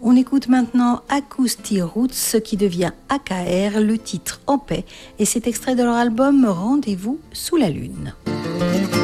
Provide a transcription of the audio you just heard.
On écoute maintenant Acoustic Roots qui devient AKR, le titre En paix, et c'est extrait de leur album Rendez-vous sous la lune.